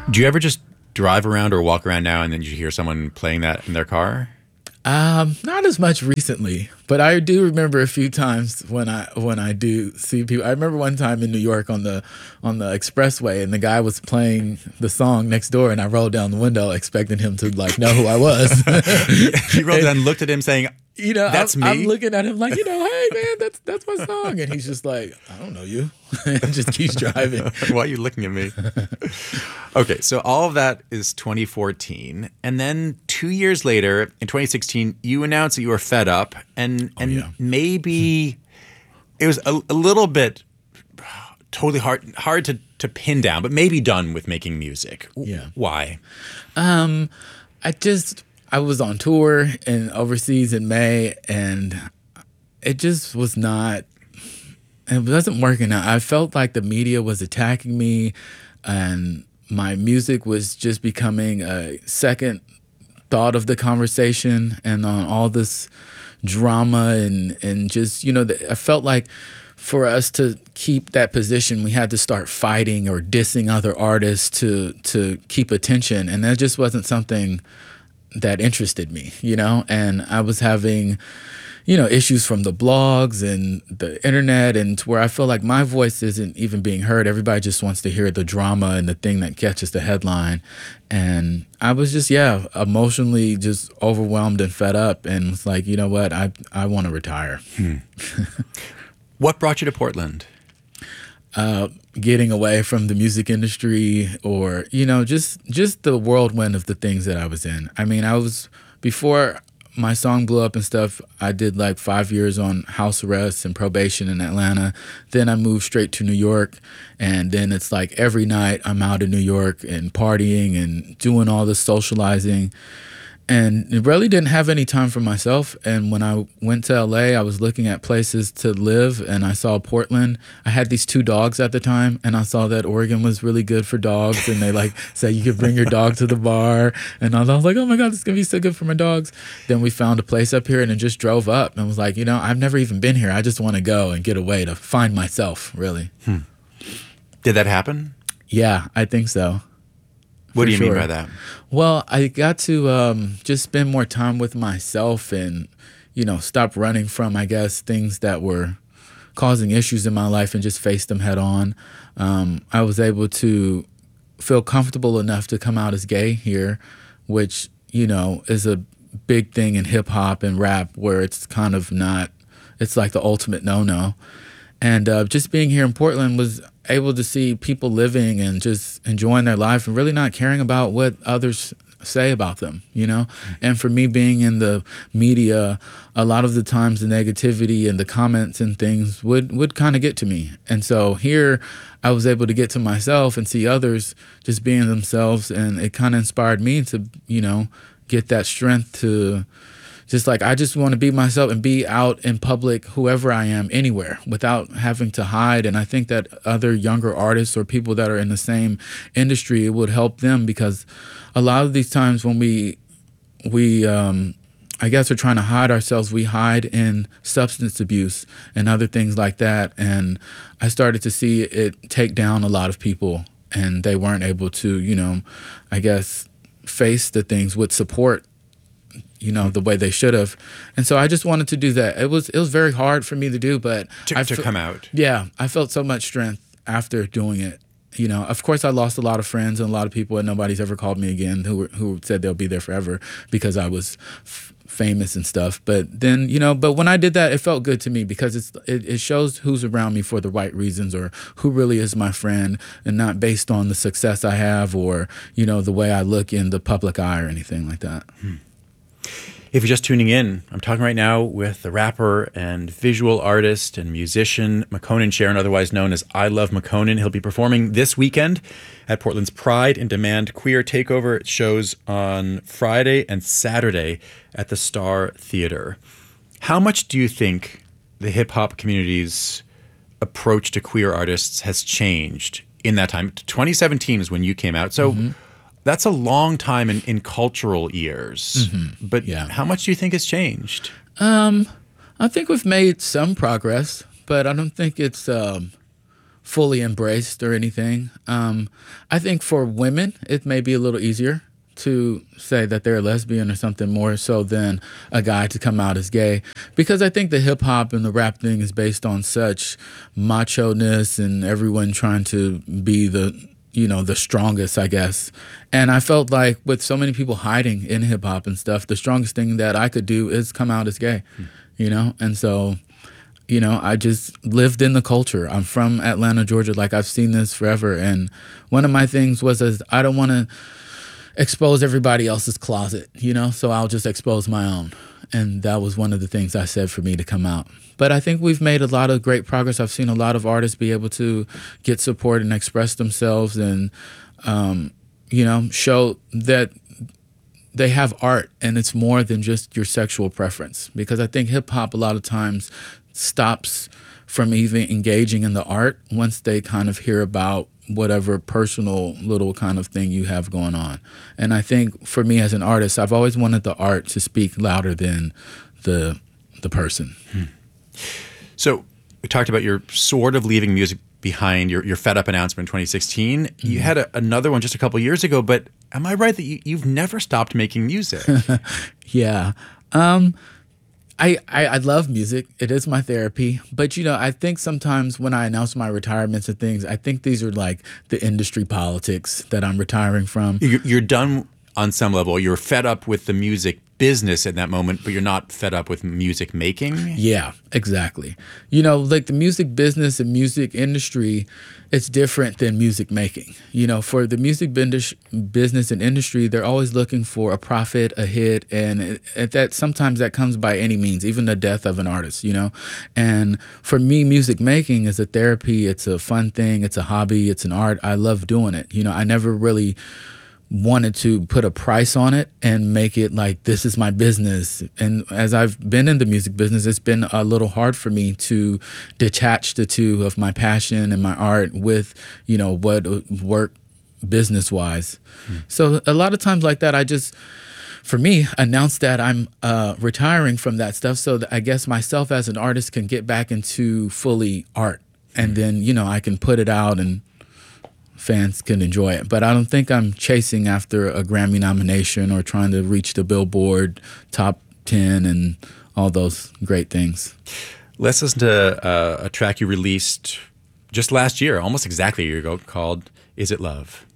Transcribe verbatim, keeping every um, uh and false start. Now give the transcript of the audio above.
Do you ever just drive around or walk around now and then you hear someone playing that in their car? Um, not as much recently, but I do remember a few times when I when I do see people. I remember one time in New York on the on the expressway, and the guy was playing the song next door, and I rolled down the window expecting him to like know who I was. You rolled down and looked at him saying, You know, That's I'm, me? I'm looking at him like, you know, hey man, that's that's my song, and he's just like, I don't know you, and just keeps driving. why are you looking at me? Okay, so all of that is twenty fourteen. And then two years later, in twenty sixteen, you announced that you were fed up. And, and yeah. maybe it was a, a little bit totally hard hard to, to pin down, but maybe done with making music. Yeah. Why? Um, I just, I was on tour and overseas in May, and it just was not, it wasn't working out. I felt like the media was attacking me, and my music was just becoming a second thought of the conversation, and on all this drama and, and just, you know, the, I felt like for us to keep that position, we had to start fighting or dissing other artists to to keep attention. And that just wasn't something that interested me, you know? And I was having, you know, issues from the blogs and the internet, and to where I feel like my voice isn't even being heard. Everybody just wants to hear the drama and the thing that catches the headline. And I was just, yeah, emotionally just overwhelmed and fed up, and was like, you know what, I, I want to retire. Hmm. What brought you to Portland? Uh, getting away from the music industry, or, you know, just just the whirlwind of the things that I was in. I mean, I was, before my song blew up and stuff, I did like five years on house arrest and probation in Atlanta. Then I moved straight to New York, and then it's like every night I'm out in New York and partying and doing all this socializing. And really didn't have any time for myself. And when I went to L A, I was looking at places to live, and I saw Portland. I had these two dogs at the time, and I saw that Oregon was really good for dogs. And they like said you could bring your dog to the bar. And I was like, oh my God, this is going to be so good for my dogs. Then we found a place up here and then just drove up and was like, you know, I've never even been here. I just want to go and get away to find myself, really. Hmm. Did that happen? Yeah, I think so. What For do you sure. mean by that? Well, I got to um, just spend more time with myself and, you know, stop running from, I guess, things that were causing issues in my life and just face them head on. Um, I was able to feel comfortable enough to come out as gay here, which, you know, is a big thing in hip hop and rap, where it's kind of not, it's like the ultimate no-no. And uh, just being here in Portland was able to see people living and just enjoying their life and really not caring about what others say about them, you know? And for me, being in the media, a lot of the times the negativity and the comments and things would, would kind of get to me. And so here I was able to get to myself and see others just being themselves, and it kind of inspired me to, you know, get that strength to just like, I just want to be myself and be out in public, whoever I am, anywhere, without having to hide. And I think that other younger artists or people that are in the same industry, it would help them, because a lot of these times when we, we um, I guess, are trying to hide ourselves, we hide in substance abuse and other things like that. And I started to see it take down a lot of people, and they weren't able to, you know, I guess, face the things with support, you know, the way they should have. And so I just wanted to do that. It was it was very hard for me to do, but To, I to fe- come out. Yeah, I felt so much strength after doing it. You know, of course, I lost a lot of friends and a lot of people, and nobody's ever called me again who were, who said they'll be there forever because I was f- famous and stuff. But then, you know, but when I did that, it felt good to me, because it's it, it shows who's around me for the right reasons, or who really is my friend, and not based on the success I have or, you know, the way I look in the public eye or anything like that. Hmm. If you're just tuning in, I'm talking right now with the rapper and visual artist and musician Makonnen Sharon, otherwise known as I Love Makonnen. He'll be performing this weekend at Portland's Pride in Demand Queer Takeover. It shows on Friday and Saturday at the Star Theater. How much do you think the hip-hop community's approach to queer artists has changed in that time? twenty seventeen is when you came out, so... Mm-hmm. That's a long time in, in cultural years. Mm-hmm. But yeah. How much do you think has changed? Um, I think we've made some progress, but I don't think it's um, fully embraced or anything. Um, I think for women, it may be a little easier to say that they're a lesbian or something more so than a guy to come out as gay, because I think the hip hop and the rap thing is based on such macho-ness and everyone trying to be the, you know, the strongest, I guess. And I felt like with so many people hiding in hip hop and stuff, the strongest thing that I could do is come out as gay, hmm. you know? And so, you know, I just lived in the culture. I'm from Atlanta, Georgia. Like, I've seen this forever. And one of my things was, is I don't want to expose everybody else's closet, you know, so I'll just expose my own. And that was one of the things I said for me to come out. But I think we've made a lot of great progress. I've seen a lot of artists be able to get support and express themselves and, um, you know, show that they have art and it's more than just your sexual preference. Because I think hip hop a lot of times stops from even engaging in the art once they kind of hear about whatever personal little kind of thing you have going on. And I think for me as an artist, I've always wanted the art to speak louder than the the person. Hmm. So we talked about your sort of leaving music behind, your, your Fed Up announcement in twenty sixteen. Mm-hmm. You had a, another one just a couple years ago, but am I right that you, you've never stopped making music? yeah. Um, I, I, I love music. It is my therapy. But, you know, I think sometimes when I announce my retirements and things, I think these are like the industry politics that I'm retiring from. You're done on some level. You're fed up with the music business at that moment, but you're not fed up with music making? Yeah, exactly. You know, like the music business and music industry, it's different than music making. You know, for the music business and industry, they're always looking for a profit, a hit, and it, it, that sometimes that comes by any means, even the death of an artist, you know? And for me, music making is a therapy. It's a fun thing. It's a hobby. It's an art. I love doing it. You know, I never really wanted to put a price on it and make it like, this is my business. And as I've been in the music business, it's been a little hard for me to detach the two of my passion and my art with, you know, what work business wise. Hmm. So a lot of times like that, I just, for me, announce that I'm uh, retiring from that stuff so that I guess myself as an artist can get back into fully art. And hmm. then, you know, I can put it out and fans can enjoy it. But I don't think I'm chasing after a Grammy nomination or trying to reach the Billboard top ten and all those great things. Let's listen to uh, a track you released just last year, almost exactly a year ago, called Is It Love?